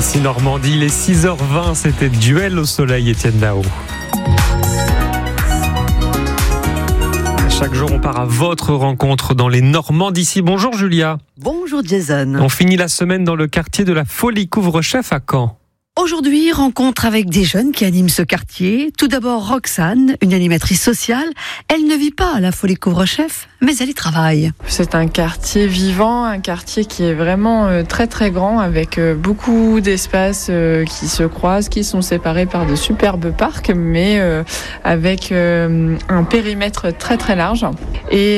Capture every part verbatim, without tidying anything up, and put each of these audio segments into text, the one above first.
Ici Normandie, il est six heures vingt, c'était Duel au soleil, Étienne Dao. Chaque jour, on part à votre rencontre dans les Normands d'ici. Bonjour Julia. Bonjour Jason. On finit la semaine dans le quartier de la Folie Couvre-Chef à Caen. Aujourd'hui, rencontre avec des jeunes qui animent ce quartier. Tout d'abord, Roxane, une animatrice sociale. Elle ne vit pas à la Folie Couvre-Chef, mais elle y travaille. C'est un quartier vivant, un quartier qui est vraiment euh, très très grand, avec euh, beaucoup d'espaces euh, qui se croisent, qui sont séparés par de superbes parcs, mais euh, avec euh, un périmètre très très large. Et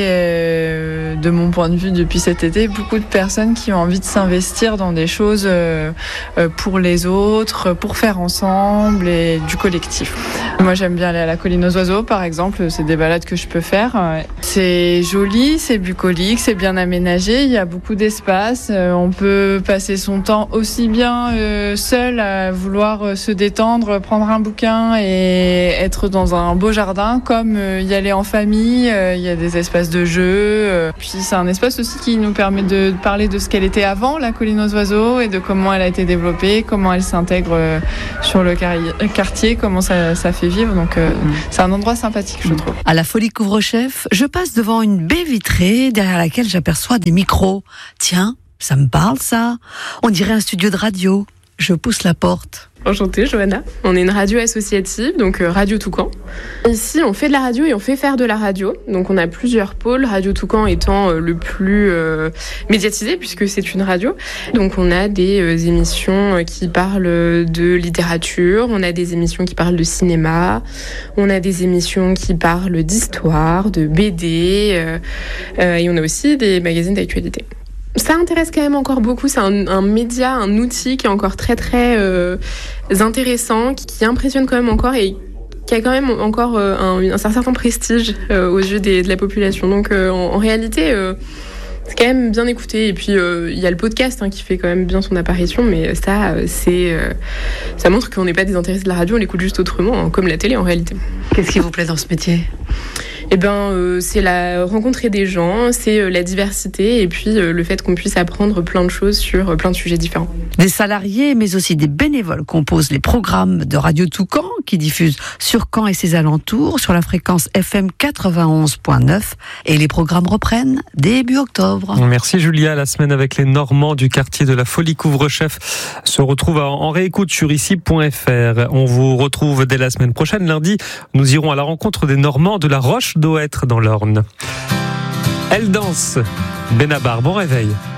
euh, de mon point de vue, depuis cet été, beaucoup de personnes qui ont envie de s'investir dans des choses euh, euh, pour les autres, pour faire ensemble et du collectif. Moi, j'aime bien aller à la colline aux oiseaux, par exemple. C'est des balades que je peux faire. C'est joli, c'est bucolique, c'est bien aménagé. Il y a beaucoup d'espace. On peut passer son temps aussi bien seul à vouloir se détendre, prendre un bouquin et être dans un beau jardin, comme y aller en famille. Il y a des espaces de jeu. Puis c'est un espace aussi qui nous permet de parler de ce qu'elle était avant, la colline aux oiseaux, et de comment elle a été développée, comment elle s'intègre sur le quartier, comment ça, ça fait vivre. Donc euh, c'est un endroit sympathique, je trouve. À la Folie Couvre-Chef, je passe devant une baie vitrée derrière laquelle j'aperçois des micros. Tiens, ça me parle ça. On dirait un studio de radio. Je pousse la porte. Enchantée, Johanna. On est une radio associative, donc euh, Radio Toucan. Ici, on fait de la radio et on fait faire de la radio. Donc on a plusieurs pôles, Radio Toucan étant euh, le plus euh, médiatisé puisque c'est une radio. Donc on a des euh, émissions qui parlent de littérature, on a des émissions qui parlent de cinéma, on a des émissions qui parlent d'histoire, de B D, euh, euh, et on a aussi des magazines d'actualité. Ça intéresse quand même encore beaucoup, c'est un, un média, un outil qui est encore très très euh, intéressant, qui, qui impressionne quand même encore et qui a quand même encore euh, un, un certain prestige euh, aux yeux des, de la population. Donc euh, en, en réalité, euh, c'est quand même bien écouté. Et puis il euh, y a le podcast hein, qui fait quand même bien son apparition, mais ça, euh, c'est, euh, ça montre qu'on n'est pas désintéressé de la radio, on l'écoute juste autrement, hein, comme la télé en réalité. Qu'est-ce qui vous plaît dans ce métier ? Eh ben, euh, c'est la rencontrer des gens, c'est euh, la diversité et puis euh, le fait qu'on puisse apprendre plein de choses sur euh, plein de sujets différents. Des salariés, mais aussi des bénévoles composent les programmes de Radio Toucan qui diffusent sur Caen et ses alentours sur la fréquence F M quatre-vingt-onze point neuf et les programmes reprennent début octobre. Merci Julia. La semaine avec les Normands du quartier de la Folie Couvre-Chef se retrouve en réécoute sur ici point f r. On vous retrouve dès la semaine prochaine. Lundi, nous irons à la rencontre des Normands de la Roche d'Auêtre dans l'Orne. Elle danse. Benabar, bon réveil.